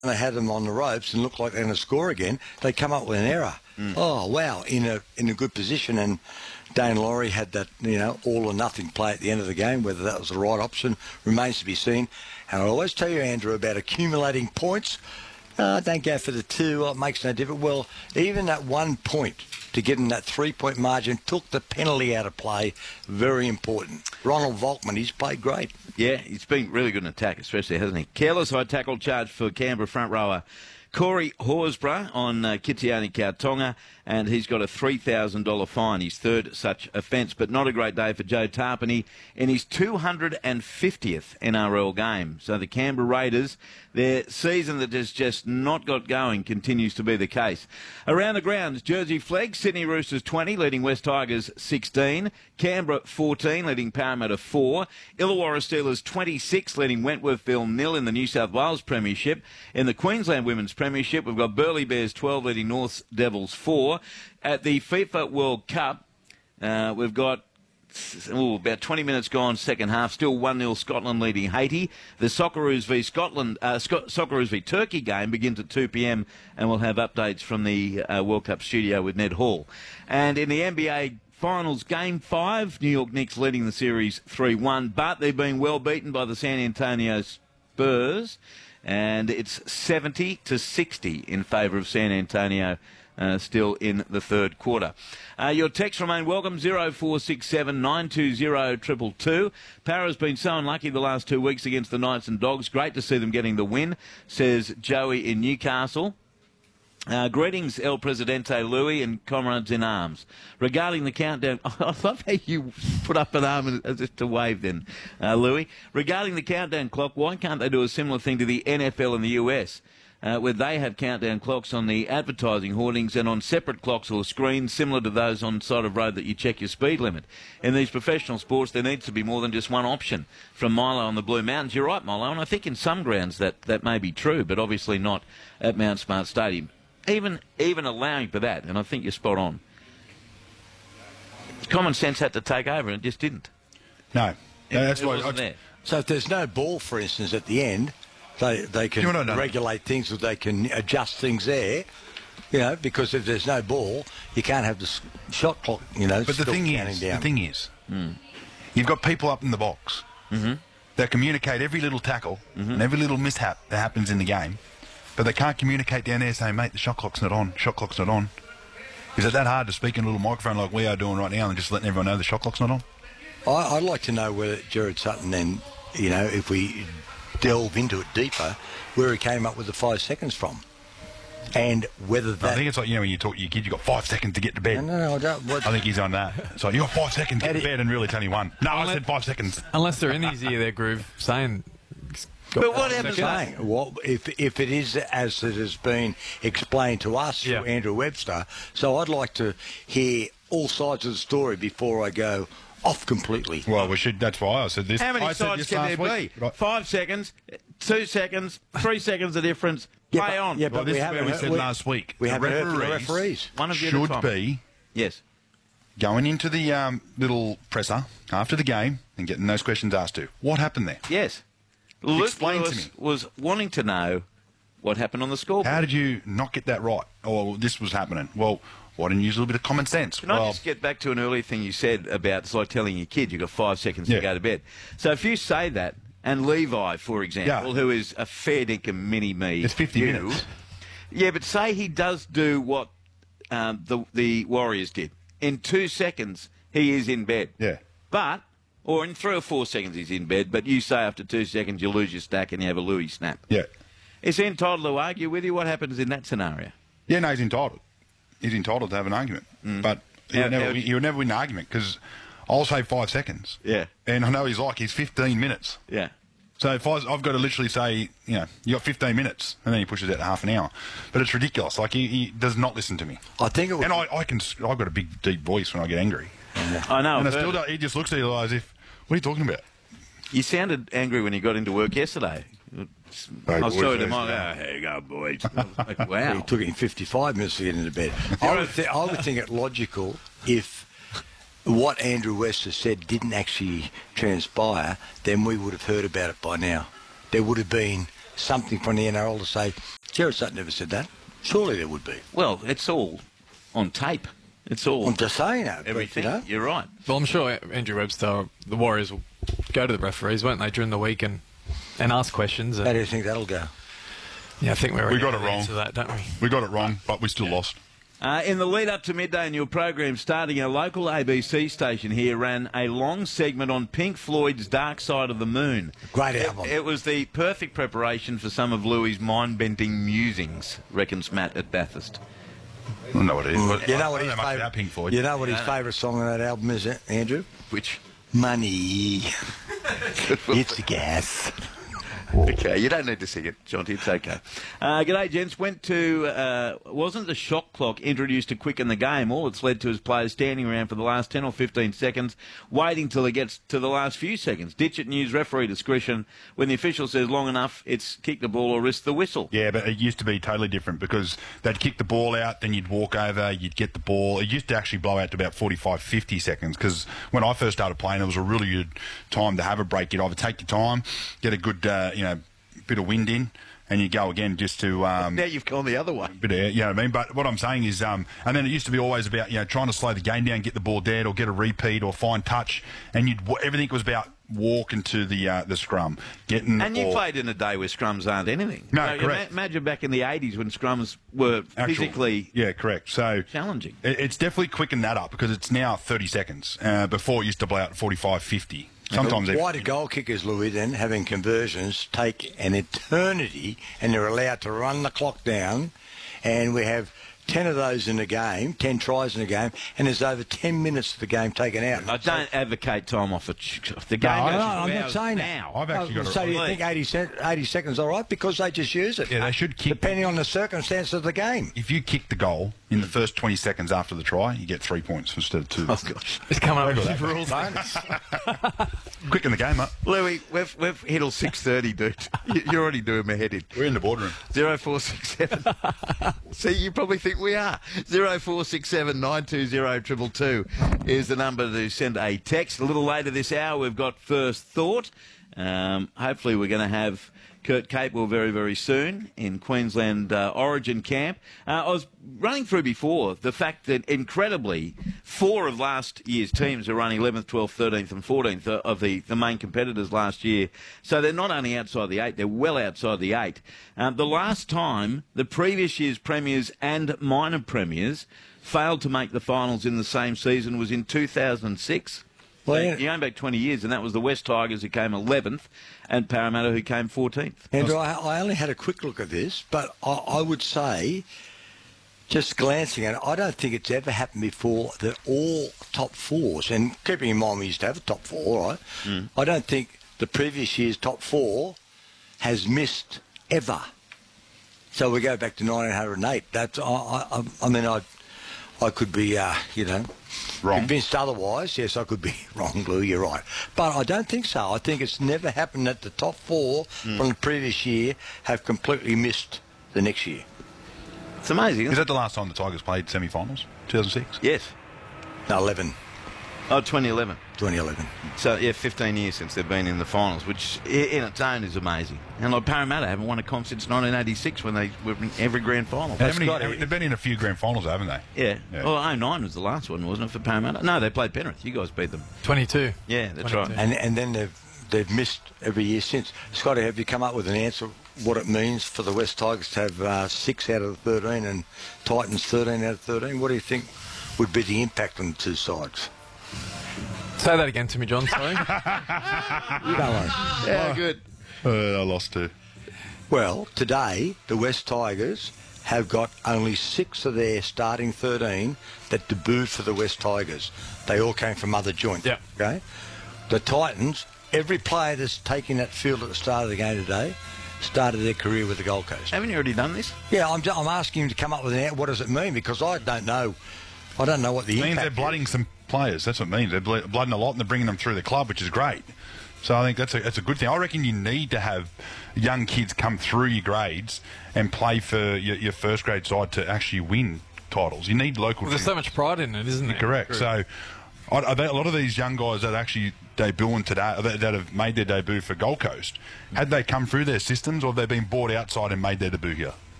they had them on the ropes and looked like they're going to score again, they come up with an error. Oh, wow, in a good position. And Dane Laurie had that, all or nothing play at the end of the game. Whether that was the right option remains to be seen. And I always tell you, Andrew, about accumulating points. Don't go for the 2. It makes no difference. Well, even that 1 point to get in that 3-point margin took the penalty out of play. Very important. Ronald Volkman, he's played great. Yeah, he's been really good in attack, especially, hasn't he? Careless high tackle charge for Canberra front rower Corey Horsburgh on Kitiani Kautonga, and he's got a $3,000 fine, his third such offence. But not a great day for Joe Tarpany in his 250th NRL game. So the Canberra Raiders, their season that has just not got going continues to be the case. Around the grounds, Jersey Flegg, Sydney Roosters 20, leading West Tigers 16. Canberra 14, leading Parramatta 4. Illawarra Steelers 26, leading Wentworthville 0 in the New South Wales Premiership. In the Queensland Women's Premiership, we've got Burleigh Bears 12, leading North Devils 4. At the FIFA World Cup, we've got about 20 minutes gone, second half. Still 1-0 Scotland leading Haiti. The Socceroos v Scotland, Socceroos v Turkey game begins at 2 p.m. and we'll have updates from the World Cup studio with Ned Hall. And in the NBA Finals, Game 5, New York Knicks leading the series 3-1, but they're being well beaten by the San Antonio Spurs, and it's 70-60 in favour of San Antonio. Still in the third quarter. Your texts remain welcome, 0467 920 222. Para's been so unlucky the last 2 weeks against the Knights and Dogs. Great to see them getting the win, says Joey in Newcastle. Greetings, El Presidente Louis and comrades in arms. Regarding the countdown... I love how you put up an arm as if to wave then, Louis. Regarding the countdown clock, why can't they do a similar thing to the NFL in the US? Where they have countdown clocks on the advertising hoardings and on separate clocks or screens similar to those on the side of road that you check your speed limit. In these professional sports, there needs to be more than just one option. From Milo on the Blue Mountains, you're right, Milo, and I think in some grounds that may be true, but obviously not at Mount Smart Stadium. Even allowing for that, and I think you're spot on. Common sense had to take over, and it just didn't. No, that's why. There. So if there's no ball, for instance, at the end, they can regulate things, or they can adjust things there, because if there's no ball, you can't have the shot clock, But the thing is, you've got people up in the box that communicate every little tackle and every little mishap that happens in the game, but they can't communicate down there saying, mate, the shot clock's not on, shot clock's not on. Is it that hard to speak in a little microphone like we are doing right now and just letting everyone know the shot clock's not on? I'd like to know whether Jared Sutton then, if we delve into it deeper, where he came up with the 5 seconds from, and whether that... I think it's like, when you talk to your kid, you've got 5 seconds to get to bed. No, I don't. I think he's on that. So you've got 5 seconds to get to bed, and really it's only one. No, I said 5 seconds. Unless they're in his ear, their groove, saying... But what happens if it is as it has been explained to us through Andrew Webster? So I'd like to hear all sides of the story before I go off completely. Well, we should. That's why I said this. How many sides can there be? Right. 5 seconds, 2 seconds, 3 seconds of difference. Play on. Yeah, but this is where we said last week. We haven't heard from the referees. One of you should be going into the little presser after the game and getting those questions asked to. What happened there? Yes. Explain to me. Was wanting to know what happened on the scoreboard. How did you not get that right? Or this was happening? Well, why didn't you use a little bit of common sense? Can I just get back to an earlier thing you said about it's like telling your kid you've got 5 seconds to go to bed. So if you say that, and Levi, for example, who is a fair dinkum mini-me... It's 50 minutes. Yeah, but say he does do what the Warriors did. In 2 seconds, he is in bed. Yeah. But... Or in 3 or 4 seconds he's in bed, but you say after 2 seconds you lose your stack and you have a Louis snap. Yeah. Is he entitled to argue with you? What happens in that scenario? Yeah, no, he's entitled. He's entitled to have an argument. But he'll never win an argument because I'll say 5 seconds. Yeah. And I know he's 15 minutes. Yeah. So if I've got to literally say, you got 15 minutes, and then he pushes it to half an hour. But it's ridiculous. Like, he does not listen to me. I think it was... And I've got a big, deep voice when I get angry. Yeah. I know. And he just looks at you as if, what are you talking about? You sounded angry when you got into work yesterday. I was sorry to here you go, boys. Wow. It took him 55 minutes to get into bed. I would think it logical if what Andrew Webster said didn't actually transpire, then we would have heard about it by now. There would have been something from the NRL to say, Gerard Sutton never said that. Surely there would be. Well, it's all on tape. It's all. I'm just saying that. Everything. But, You're right. Well, I'm sure Andrew Webster, the Warriors, will go to the referees, won't they, during the week and ask questions. How do you think that'll go? Yeah, I think we got it wrong. To that, don't we? We got it wrong, but we still lost. In the lead up to midday in your program, starting a local ABC station here ran a long segment on Pink Floyd's Dark Side of the Moon. Great album. It was the perfect preparation for some of Louis' mind-bending musings, reckons Matt at Bathurst. I don't know what it is. You know what his favourite Pink Floyd. You know what his favourite song on that album is, Andrew? Which? Money. It's the gas. Okay, you don't need to sing it, Jonty. It's okay. G'day, gents. Went to, wasn't the shot clock introduced to quicken the game? All it's led to is players standing around for the last 10 or 15 seconds, waiting till it gets to the last few seconds. Ditch it and use referee discretion. When the official says long enough, it's kick the ball or risk the whistle. Yeah, but it used to be totally different because they'd kick the ball out, then you'd walk over, you'd get the ball. It used to actually blow out to about 45, 50 seconds because when I first started playing, it was a really good time to have a break. You'd either take your time, get a good, bit of wind in, and you go again just to... now you've gone the other way. Bit of air, you know what I mean? But what I'm saying is... and then it used to be always about, trying to slow the game down, get the ball dead, or get a repeat, or find touch, and everything was about walking to the scrum. And you played in a day where scrums aren't anything. No, correct. Imagine back in the 80s when scrums were physically... Yeah, correct. So challenging. It's definitely quickened that up because it's now 30 seconds. Before it used to blow out 45, 50. Sometimes why do goal kickers, Louis, then, having conversions, take an eternity and they're allowed to run the clock down, and we have 10 of those in the game, 10 tries in the game, and there's over 10 minutes of the game taken out. I don't advocate time off the game. I'm not saying that. I've actually got so you think 80 seconds all right? Because they just use it. Yeah, they should kick. Depending on the circumstance of the game. If you kick the goal in the first 20 seconds after the try, you get 3 points instead of 2. Oh, gosh. It's coming up with rules. Quicken the game up. Louis, we've hit till 6:30, dude. You're already doing my head in. We're in the boardroom. 0467. See, you probably think we are. 0467 920 222 is the number to send a text. A little later this hour, we've got First Thought. Hopefully we're going to have Kurt Capewell very, very soon in Queensland Origin camp. I was running through before the fact that, incredibly, 4 of last year's teams are running 11th, 12th, 13th and 14th of the main competitors last year. So they're not only outside the 8, they're well outside the 8. The last time the previous year's premiers and minor premiers failed to make the finals in the same season was in 2006. Well, you're going back 20 years, and that was the West Tigers who came 11th and Parramatta who came 14th. Andrew, I only had a quick look at this, but I would say, just glancing at it, I don't think it's ever happened before that all top 4s, and keeping in mind we used to have a top 4, right? I don't think the previous year's top 4 has missed ever. So we go back to 1908. That's I could be, wrong. Convinced otherwise. Yes, I could be wrong, Lou, you're right. But I don't think so. I think it's never happened that the top 4 from the previous year have completely missed the next year. It's amazing, isn't it? Is that the last time the Tigers played semi-finals? 2006? Yes. No, 11. Oh, 2011. 2011. So, 15 years since they've been in the finals, which in its own is amazing. And like Parramatta haven't won a comp since 1986 when they were in every grand final. They've been in a few grand finals, haven't they? Yeah. Well, 09 was the last one, wasn't it, for Parramatta? No, they played Penrith. You guys beat them. 22. Yeah, that's 22. right. And then they've missed every year since. Scotty, have you come up with an answer what it means for the West Tigers to have 6 out of the 13 and Titans 13 out of 13? What do you think would be the impact on the two sides? Say that again to me, John, sorry. You don't know. Yeah, good. I lost 2. Well, today, the West Tigers have got only 6 of their starting 13 that debuted for the West Tigers. They all came from other joints. Yeah. Okay? The Titans, every player that's taking that field at the start of the game today started their career with the Gold Coast. Haven't you already done this? Yeah, I'm asking him to come up with what does it mean, because I don't know what the impact is. It means they're blooding some players. That's what it means. They're blooding a lot and they're bringing them through the club, which is great. So I think that's a good thing. I reckon you need to have young kids come through your grades and play for your first grade side to actually win titles. You need local. Well, there's so much pride in it, isn't there? Correct. So a lot of these young guys that actually debuting today, that have made their debut for Gold Coast, had they come through their systems or have they been bought outside and made their debut here?